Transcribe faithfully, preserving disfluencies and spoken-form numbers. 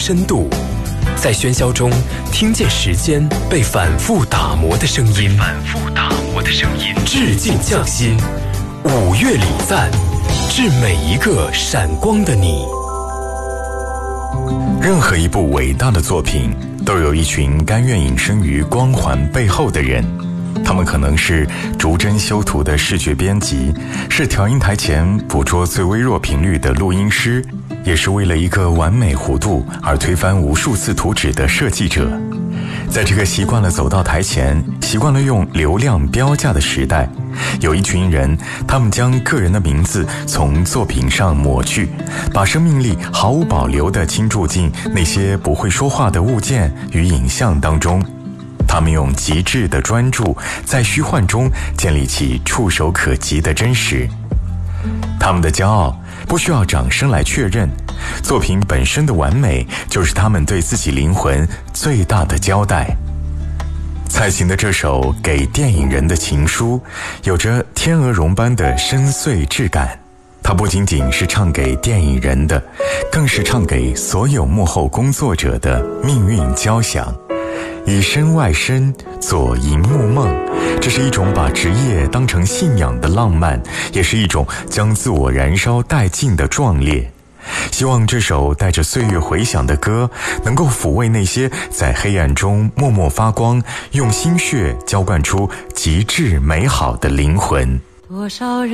深度，在喧嚣中听见时间被反复打磨的声音，反复打磨的声音。致敬匠心，五月礼赞，致每一个闪光的你。 任何一部伟大的作品，都有一群甘愿隐身于光环背后的人。他们可能是逐帧修图的视觉编辑，是调音台前捕捉最微弱频率的录音师，也是为了一个完美弧度而推翻无数次图纸的设计者。在这个习惯了走到台前，习惯了用流量标价的时代，有一群人，他们将个人的名字从作品上抹去，把生命力毫无保留地倾注进那些不会说话的物件与影像当中。他们用极致的专注，在虚幻中建立起触手可及的真实。他们的骄傲不需要掌声来确认，作品本身的完美就是他们对自己灵魂最大的交代。蔡琴的这首《给电影人的情书》有着天鹅绒般的深邃质感，它不仅仅是唱给电影人的，更是唱给所有幕后工作者的命运交响。以身外身做荧幕梦，这是一种把职业当成信仰的浪漫，也是一种将自我燃烧殆尽的壮烈。希望这首带着岁月回响的歌，能够抚慰那些在黑暗中默默发光，用心血浇灌出极致美好的灵魂。 多少人